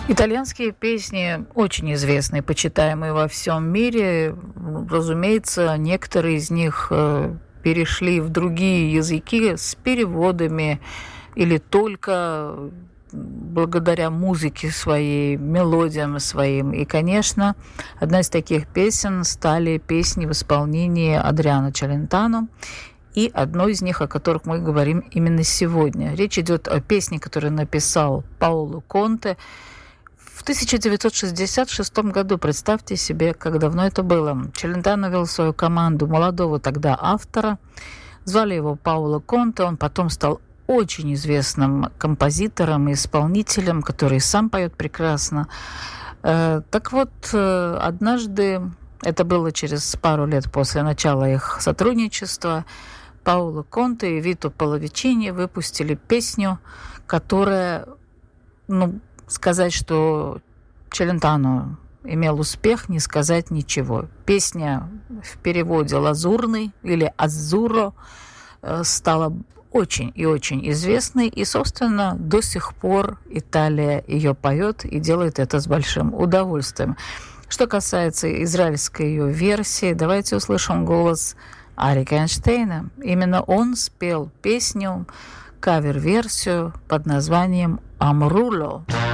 Итальянские песни очень известны, почитаемые во всем мире. Разумеется, некоторые из них перешли в другие языки с переводами или только благодаря музыке своей, мелодиям своим. И, конечно, одна из таких песен стали песни в исполнении Адриано Челентано. И одной из них, о которых мы говорим именно сегодня. Речь идет о песне, которую написал Паоло Конте в 1966 году. Представьте себе, как давно это было. Челентано вел свою команду молодого тогда автора. Звали его Паоло Конте. Он потом стал очень известным композитором и исполнителем, который сам поет прекрасно. Так вот, однажды, это было через пару лет после начала их сотрудничества, Паоло Конте и Вито Половичини выпустили песню, которая, сказать, что Челентано имел успех, не сказать ничего. Песня в переводе «Лазурный» или «Азуро» стала очень и очень известной, и, собственно, до сих пор Италия ее поет и делает это с большим удовольствием. Что касается израильской ее версии, давайте услышим голос Арика Эйнштейна. Именно он спел песню, кавер-версию под названием «Амруло».